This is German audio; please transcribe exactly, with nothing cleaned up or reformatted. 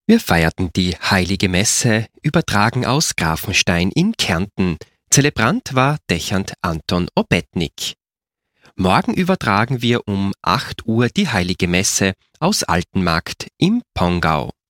Wir feierten die Heilige Messe, übertragen aus Grafenstein in Kärnten. Zelebrant war Dechant Anton Obetnik. Morgen übertragen wir um acht Uhr die Heilige Messe aus Altenmarkt im Pongau.